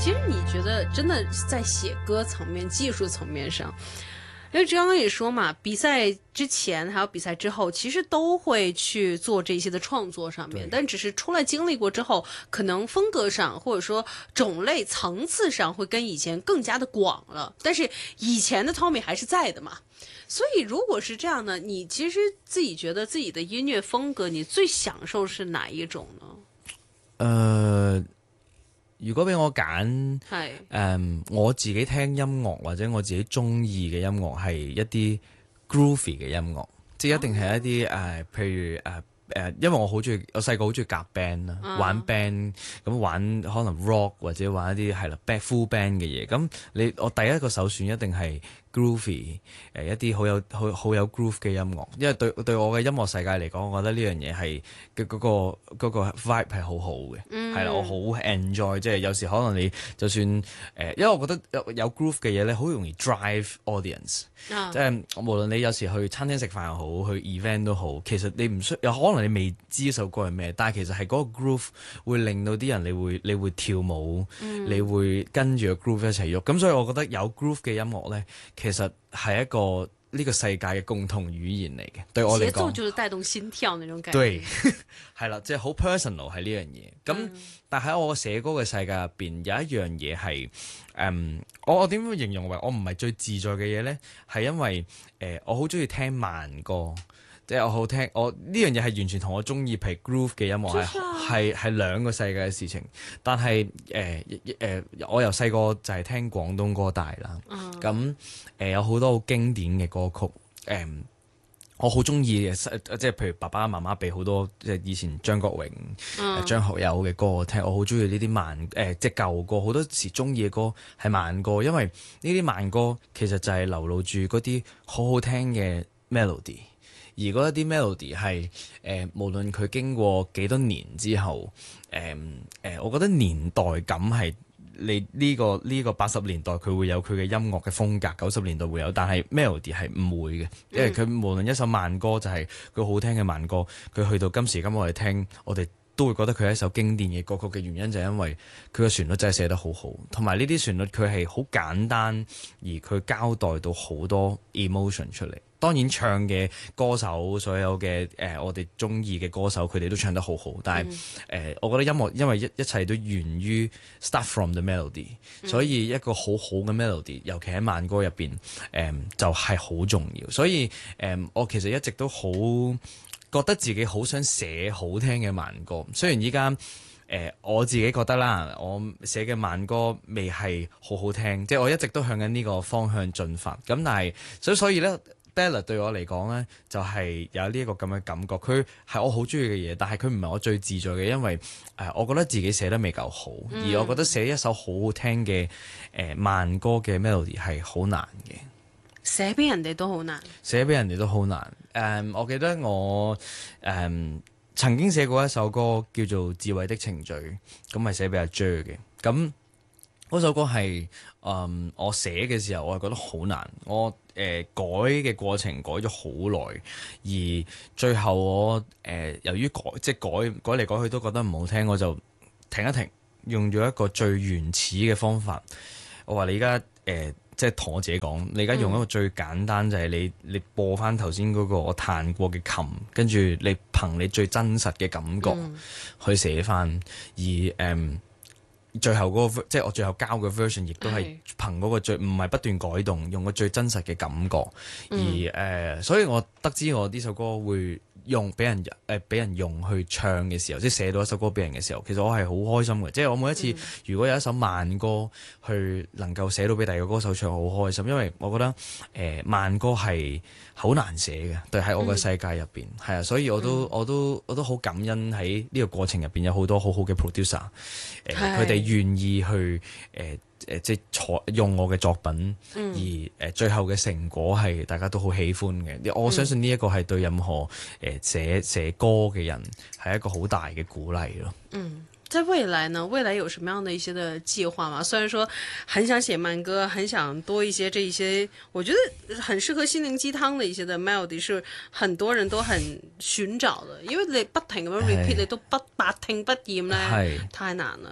其实你觉得真的在写歌层面、技术层面上，因为刚刚也说嘛，比赛之前还有比赛之后，其实都会去做这些的创作上面，但只是出来经历过之后，可能风格上或者说种类层次上会跟以前更加的广了。但是以前的 Tommy 还是在的嘛。所以如果是这样呢，你其實自己覺得自己的音樂風格，你最享受是哪一種呢？ 如果俾我揀， 係我自己聽音樂或者我自己中意嘅音樂係一啲 groovy 嘅音樂，即係一定係一啲譬如因為我好中意，我細個好中意夾 band 啦，玩 band 咁玩可能 rock 或者玩一啲係啦 full band 嘅嘢。咁我第一個首選一定係 groovy， 一啲好有 groove 嘅音樂，因為對我嘅音樂世界嚟講，我覺得呢樣嘢係嘅嗰個 vibe 係好好嘅，係啦，我好 enjoy， 即係有時可能你就算因為我覺得有 groove 嘅嘢咧，好容易 drive audience，即係無論你有時去餐廳食飯又好，去 event 都好，其實你唔需有可能你未知首歌係咩，但係其實係嗰個 groove 會令到啲人你會跳舞，你會跟住個 groove 一齊喐，咁所以我覺得有 groove 嘅音樂咧，其實係一個呢個世界嘅共同語言嚟嘅，對我嚟講。節奏就是帶動心跳那種感覺。 對，係啦，即係好 personal 係呢樣嘢。咁但喺我寫歌嘅世界入邊，有一樣嘢係我點樣形容為我唔係最自在嘅嘢咧？係因為我好中意聽慢歌。即係我好聽，我呢樣嘢係完全同我中意譬如 groove 嘅音樂係兩個世界嘅事情。但係我由細個就係聽廣東歌大啦。咁有好多好經典嘅歌曲，我好中意嘅，即係譬如爸爸媽媽俾好多即係以前張國榮、張學友嘅歌我聽，我好中意呢啲慢即係舊歌，好多時中意嘅歌係慢歌，因為呢啲慢歌其實就係流露住嗰啲好好聽嘅 melody。而嗰一啲 melody 係無論佢經過幾多年之後，我覺得年代感係你呢個80年代佢會有佢嘅音樂嘅風格，90年代會有，但係 melody 係唔會嘅，因為佢無論一首慢歌就係佢好聽嘅慢歌，佢去到今時今日我哋聽，我哋都會覺得佢係一首經典嘅歌曲嘅原因就係因為佢嘅旋律真係寫得好好，同埋呢啲旋律佢係好簡單，而佢交代到好多 emotion 出嚟。當然唱嘅歌手，所有嘅我哋中意嘅歌手，佢哋都唱得好好。但係我覺得音樂因為一切都源於 start from the melody，所以一個好好嘅 melody，尤其喺慢歌入邊，就係好重要。所以我其實一直都好覺得自己好想寫好聽嘅慢歌。雖然依家我自己覺得啦，我寫嘅慢歌未係好好聽，即係我一直都向緊呢個方向進發。咁但係所以咧。Ballad 對我嚟講咧，就係有呢一個咁嘅感覺，佢係我好中意嘅嘢，但係佢唔係我最自在嘅，因為我覺得自己寫得未夠好，而我覺得寫一首好好聽嘅慢歌嘅 melody 係好難嘅， 寫俾人哋都好難， 寫俾人哋都好難。我記得我曾經寫過一首歌叫做《智慧的程序》，咁係寫俾阿 Jer 嘅，咁嗰首歌係我寫嘅時候，我係覺得好難，我改嘅過程改咗好耐，而最後我由於改嚟改去都覺得唔好聽，我就停一停，用咗一個最原始嘅方法。我話你而家即係同我自己講，你而家用一個最簡單就係你播翻頭先嗰個我彈過嘅琴，跟住你憑你最真實嘅感覺去寫翻，而最後嗰個即係我最後交嘅 version，亦都係憑嗰個最唔係不斷改動，用個最真實嘅感覺。而所以我得知我呢首歌會用俾人用去唱嘅時候，即係寫到一首歌俾人嘅時候，其實我係好開心嘅。即係我每一次如果有一首慢歌去能夠寫到俾第二個歌手唱，好開心，因為我覺得慢歌係好難寫嘅，對喺我嘅世界入邊係啊，所以我都好感恩喺呢個過程入邊有好多好好嘅 producer，佢哋願意去即係用我嘅作品，而最後嘅成果係大家都好喜歡嘅。我相信呢一個係對任何寫歌嘅人係一個好大嘅鼓勵咯。 在未來呢？未來有什麼樣的一些的計劃嗎？雖然說很想寫慢歌，很想多一些這一些，我覺得很適合心靈雞湯的一些的 melody，是很多人都很尋找的。因為你不停咁樣 repeat，你都百聽不厭呢，太難了。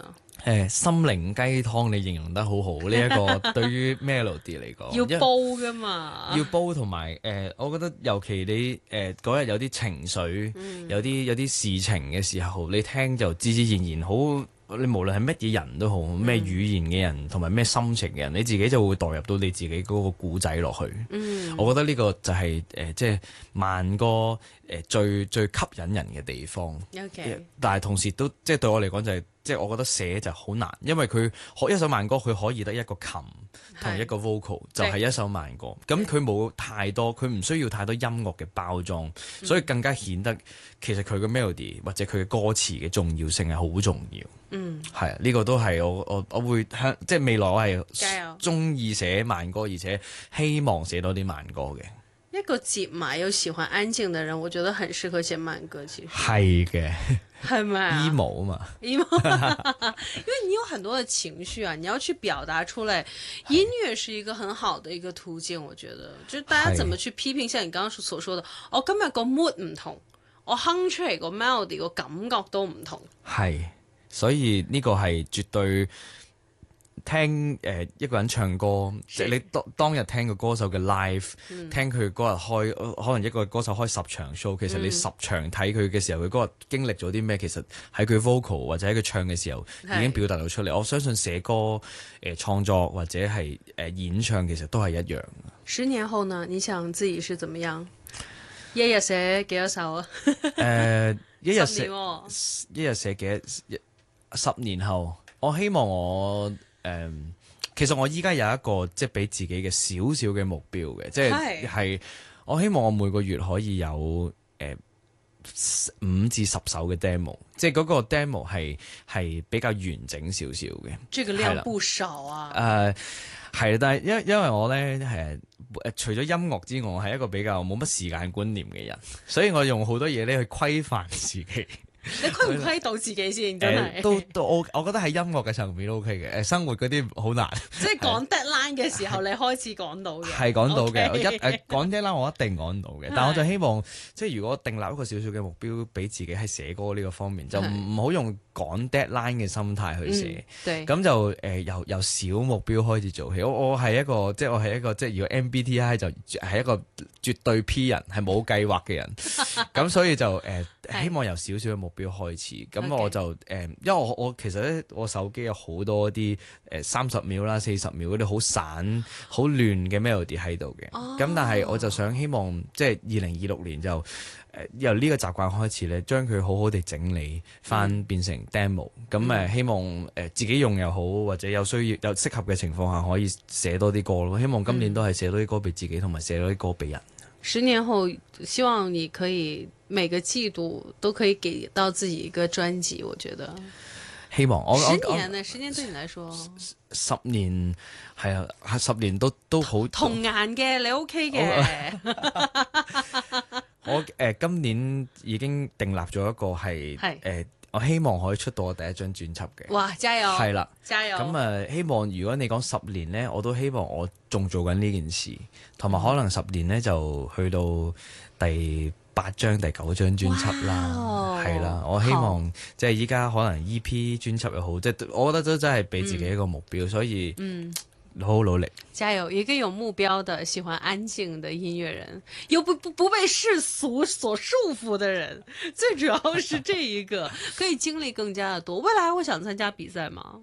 心靈雞湯你形容得好好，呢一個對於 melody 嚟講， 要煲噶嘛， 要煲同埋我覺得尤其你嗰日有啲情緒，有啲事情嘅時候，你聽就自自然然好。你無論係乜嘢人都好，咩語言嘅人同埋咩心情嘅人，你自己就會代入到你自己嗰個故仔落去。我覺得呢個就係即係慢歌最吸引人嘅地方。 Okay. 但係同時都即係對我嚟講就係即係我覺得寫就好難，因為佢學一首慢歌佢可以得一個琴同一個 vocal 就係一首慢歌，咁佢冇太多，佢唔需要太多音樂嘅包裝，所以更加顯得其實佢嘅 melody 或者佢嘅歌詞嘅重要性係好重要。係啊，呢個都係我會即係未來我係中意寫慢歌，而且希望寫多啲慢歌嘅。 一個接埋又喜歡安靜嘅人，我覺得很適合寫慢歌。其實係嘅， 係咪啊 emo 啊嘛 emo 因為你有很多的情緒啊，你要去表達出來，音樂是一個很好的一個途徑。我覺得，就是大家怎麼去批評，像你剛剛所說的，我今日個 mood 唔同，我哼出嚟個 melody 個感覺都唔同。係， 所以呢個係絕對。聽一個人唱歌，即係你當日聽個歌手嘅 live，聽佢嗰日開，可能一個歌手開10場 show，其實你10場睇佢嘅時候，佢嗰日經歷咗啲咩，其實喺佢 vocal 或者喺佢唱嘅時候已經表達到出嚟。我相信寫歌創作或者係演唱其實都係一樣。10 年後呢？你想自己是怎麼樣？一日寫幾多首啊？ 一日寫幾多？10年後，我希望我。其實我依家有一個即係俾自己嘅少少嘅目標嘅，即係我希望我每個月可以有5至10首嘅 demo， 即係嗰個 demo 係比較完整少少嘅。這個量不少啊！係，但係因為我咧除咗音樂之外，我係一個比較冇乜時間觀念嘅人，所以我用好多嘢咧去規範自己。你規唔規到自己先？真係都我覺得喺音樂嘅層面都 OK 嘅，生活嗰啲好難。即係講 deadline 嘅時候，你開始講到嘅。係講到嘅，講 deadline 我一定講到嘅。但我就希望，即係如果訂立一個少少嘅目標俾自己喺寫歌呢個方面，就唔好用講 deadline 嘅心態去寫。咁就由小目標開始做起。我係一個即係如果 MBTI 就係一個絕對 P 人，係冇計劃嘅人。咁所以就希望由少少嘅目標開始，咁我就因為我其實咧，我手機有好多啲30秒啦、40秒嗰啲好散、好亂嘅 melody 喺度嘅。咁但係我就想希望即係2026年就由呢個習慣開始咧，將佢好好地整理翻變成 demo。咁希望自己用又好，或者有需要有適合嘅情況下，可以寫多啲歌咯。希望今年都係寫多啲歌俾自己，同埋寫多啲歌俾人。10年後，希望你可以每個季度都可以給到自己一個專輯，我覺得。希望10年呢？10年對你來說？10年係啊，10年都好。童顏嘅你 OK 嘅。我今年已經訂立咗一個係我希望可以出到我第一張專輯嘅。哇！加油！係啦，加油！咁希望如果你講10年呢，我都希望我仲做緊呢件事，同埋可能10年呢就去到第8張、第9張專輯啦。係啦，我希望即係依家可能 EP 專輯又好，即係我覺得都真係俾自己一個目標，所以好好努力。加油！一個有目標的、喜歡安靜的音樂人，又不被世俗所束縛的人，最主要是這一個可以經歷更加的多。未來會想參加比賽嗎？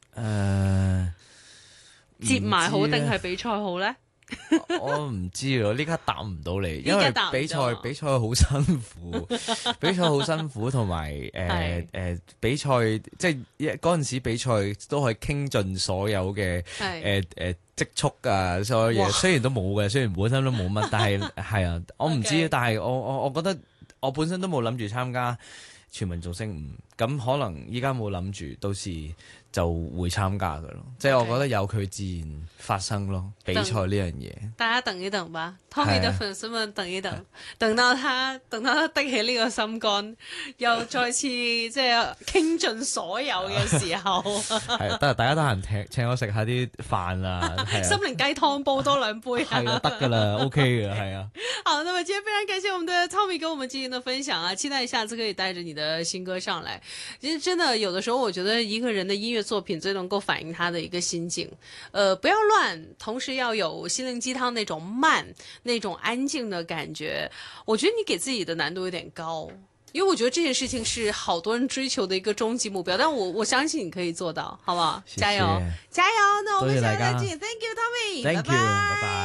接埋好定係比賽好呢？我唔知啊，呢家答唔到你，因為比賽好辛苦，比賽好辛苦，同埋比賽即係嗰陣時比賽都可以傾盡所有嘅積蓄啊，所有嘢雖然都冇嘅，雖然本身都冇乜，但係係啊，我唔知，但係我覺得我本身都冇諗住參加全民造星5，咁可能依家冇諗住，到時就會參加㗎咯，即係我覺得有佢自然發生咯，比賽呢樣嘢。大家等一等吧，Tommy 的粉絲們等一等，等到他的起呢個心肝，又再次即係傾盡所有嘅時候。係，大家得閒請我食下啲飯啊，心靈雞湯煲多2杯。係啊，得㗎啦，OK 嘅，係啊。好，那麼今天非常感謝我們的 Tommy 跟我們進行的分享啊，期待下次可以帶着你的新歌上來。 其实真的有的时候，我觉得一个人的音乐作品最能够反映他的一个心境。不要乱，同时要有心灵鸡汤那种慢、那种安静的感觉。我觉得你给自己的难度有点高。因为我觉得这件事情是好多人追求的一个终极目标，但我相信你可以做到，好不好？ 謝謝加油，加油！那我们下次再多謝大家見，Thank you，Tommy， ，Thank you，拜拜。